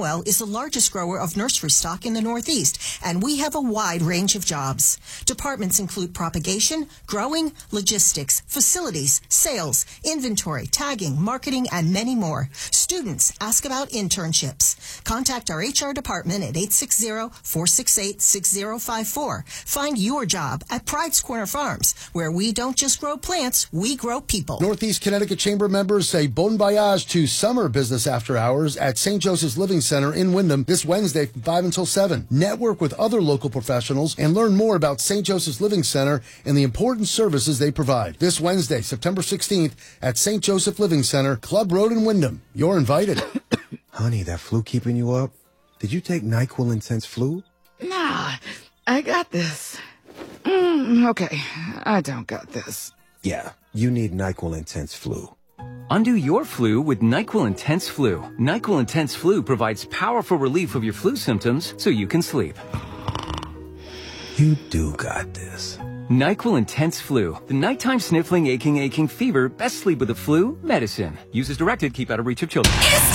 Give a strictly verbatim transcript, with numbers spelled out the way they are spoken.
Cromwell is the largest grower of nursery stock in the Northeast, and we have a wide range of jobs. Departments include propagation, growing, logistics, facilities, sales, inventory, tagging, marketing, and many more. Students, ask about internships. Contact our H R department at eight six zero, four six eight, six zero five four. Find your job at Pride's Corner Farms, where we don't just grow plants, we grow people. Northeast Connecticut Chamber members say bon voyage to summer business after hours at Saint Joseph's Living Center in Wyndham this Wednesday from five until seven. Network with other local professionals and learn more about Saint Joseph's Living Center and the important services they provide. This Wednesday, September sixteenth at Saint Joseph Living Center, Club Road in Wyndham. You're invited. Honey, that flu keeping you up? Did you take NyQuil Intense Flu? Nah, I got this. Mm, okay, I don't got this. Yeah, you need NyQuil Intense Flu. Undo your flu with NyQuil Intense Flu. NyQuil Intense Flu provides powerful relief of your flu symptoms so you can sleep. You do got this. NyQuil Intense Flu. The nighttime sniffling, aching, aching fever. Best sleep with the flu medicine. Use as directed. Keep out of reach of children.